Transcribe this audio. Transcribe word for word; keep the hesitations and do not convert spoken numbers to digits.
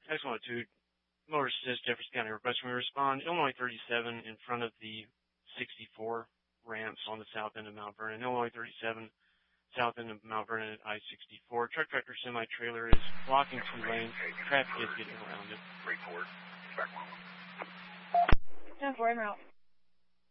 X one oh two, Motor Assist, Jefferson County, request me respond. Illinois thirty-seven in front of the sixty-four ramps on the south end of Mount Vernon. Illinois thirty-seven, south end of Mount Vernon at I sixty-four. Truck tractor semi-trailer is blocking two lanes. Traffic is getting around it. Report. Track one. ten four en route.